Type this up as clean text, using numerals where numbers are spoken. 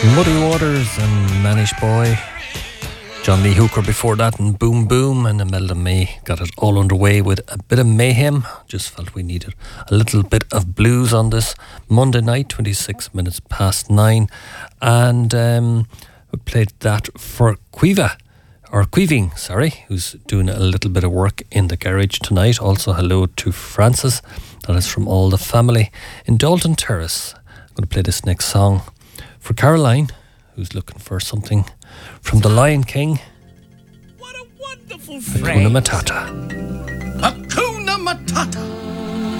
Muddy Waters and Manish Boy. John Lee Hooker before that and Boom Boom, and Imelda May got it all underway with a bit of mayhem. Just felt we needed a little bit of blues on this Monday night, 26 minutes past 9. And we played that for Queeving, who's doing a little bit of work in the garage tonight. Also hello to Francis, that is from all the family in Dalton Terrace. I'm going to play this next song for Caroline, who's looking for something from The Lion King. What a wonderful phrase. Hakuna Matata. Hakuna Matata.